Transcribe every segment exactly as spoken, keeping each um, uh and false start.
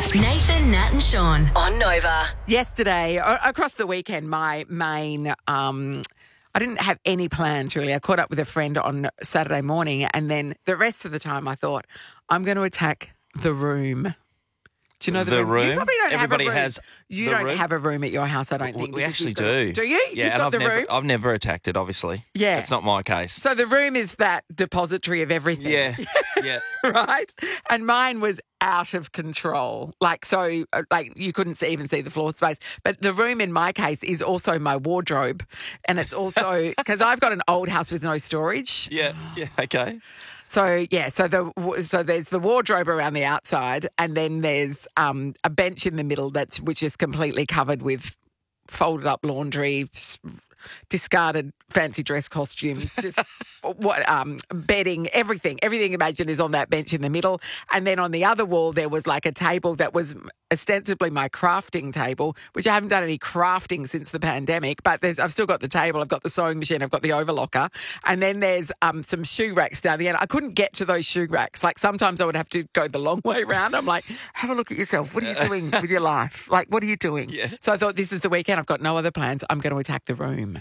Nathan, Nat and Sean on Nova. Yesterday, o- across the weekend, my main, um, I didn't have any plans really. I caught up with a friend on Saturday morning, and then the rest of the time I thought, I'm going to attack the room. Do you know the, The room? You room? probably don't Everybody have a room. has You the don't room? have a room at your house, I don't think. We because actually you've got- do. Do you? Yeah, You've and got I've the never, room? I've never attacked it, obviously. Yeah. It's not my case. So the room is that depository of everything. yeah, yeah. Right? And mine was out of control. Like, so, uh, like, you couldn't see, even see the floor space. But the room in my case is also my wardrobe. And it's also, because I've got an old house with no storage. Yeah, yeah, okay. So, yeah, so the so there's the wardrobe around the outside, and then there's um, a bench in the middle that's which is completely covered with folded up laundry, s- discarded fancy dress costumes, just what um, bedding, everything, everything imagined is on that bench in the middle. And then on the other wall, there was like a table that was ostensibly my crafting table, which I haven't done any crafting since the pandemic, but there's, I've still got the table, I've got the sewing machine, I've got the overlocker. And then there's um, some shoe racks down the end. I couldn't get to those shoe racks. Like sometimes I would have to go the long way around. I'm like, have a look at yourself. What are you doing with your life? Like, what are you doing? Yeah. So I thought, this is the weekend. I've got no other plans. I'm going to attack the room.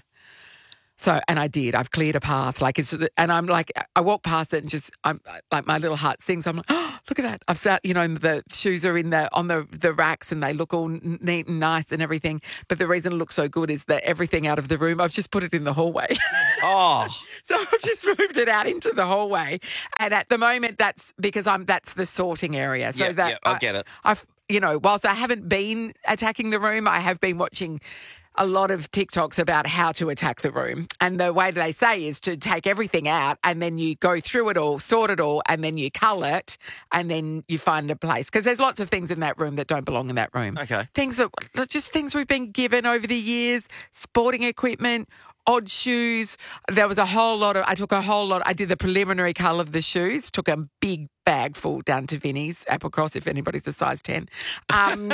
So, and I did. I've cleared a path. Like it's, and I'm like, I walk past it and just, I'm like, my little heart sings. I'm like, oh, look at that. I've sat, you know, the shoes are in the on the the racks and they look all neat and nice and everything. But the reason it looks so good is that everything out of the room, I've just put it in the hallway. Oh, So I've just moved it out into the hallway, and at the moment, that's because I'm that's the sorting area. So Yeah, that yeah, I get it. I've you know, whilst I haven't been attacking the room, I have been watching a lot of TikToks about how to attack the room. And the way they say is to take everything out and then you go through it all, sort it all, and then you cull it and then you find a place. Because there's lots of things in that room that don't belong in that room. Okay. Things that, just things we've been given over the years, sporting equipment, odd shoes. There was a whole lot of, I took a whole lot, I did the preliminary cull of the shoes, took a big bag full down to Vinnie's, Applecross, if anybody's a size ten. Um,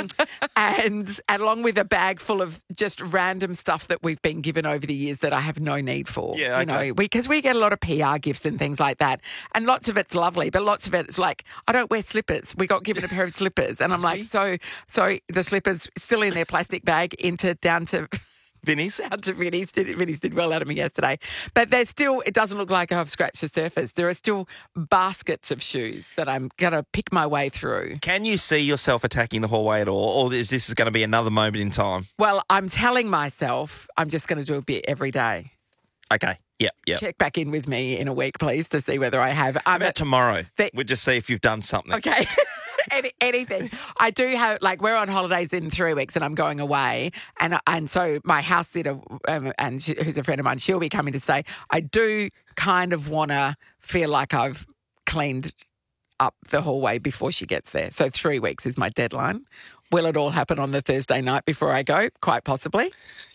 and, and along with a bag full of just random stuff that we've been given over the years that I have no need for. Yeah, You know, okay. because we, we get a lot of P R gifts and things like that. And lots of it's lovely, but lots of it's like, I don't wear slippers. We got given a pair of slippers. And I'm like, so, so the slippers still in their plastic bag into down to... Vinnie's? Down to Vinnie's did, Vinnie's did well out of me yesterday. But there's still, it doesn't look like I've scratched the surface. There are still baskets of shoes that I'm going to pick my way through. Can you see yourself attacking the hallway at all, or is this going to be another moment in time? Well, I'm telling myself I'm just going to do a bit every day. Okay. Yeah, yeah. Check back in with me in a week, please, to see whether I have. How I'm about at- tomorrow? The- We'll just see if you've done something. Okay. Any, anything. I do have, like, we're on holidays in three weeks and I'm going away. And and so my house sitter, um, and she, who's a friend of mine, she'll be coming to stay. I do kind of want to feel like I've cleaned up the hallway before she gets there. So three weeks is my deadline. Will it all happen on the Thursday night before I go? Quite possibly.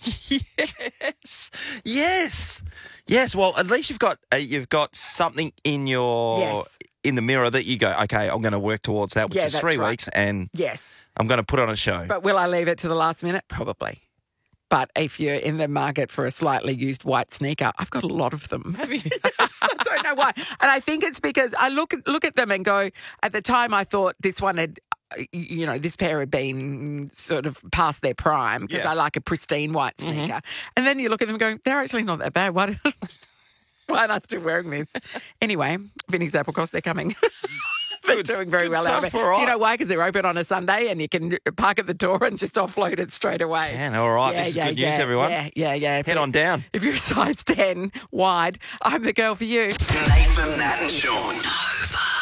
Yes, yes, yes. Well, at least you've got uh, you've got something in your Yes. in the mirror that you go, okay, I'm going to work towards that, which Yeah, is that's three right. weeks, and Yes. I'm going to put on a show. But will I leave it to the last minute? Probably. But if you're in the market for a slightly used white sneaker, I've got a lot of them. Have you? I don't know why. And I think it's because I look at, look at them and go, at the time I thought this one had, you know, this pair had been sort of past their prime because Yeah. I like a pristine white sneaker. And then you look at them going, they're actually not that bad. Why, do, why am I still wearing this? Anyway, Vinnie's Applecross, they're coming. They're doing very good well out of stuff, it. all right. You know why? Because they're open on a Sunday and you can park at the door and just offload it straight away. Man, all right. This is good news, everyone. Yeah, yeah, yeah. If Head you- on down. If you're a size ten wide, I'm the girl for you. Nathan, Nat and Sean. Nova.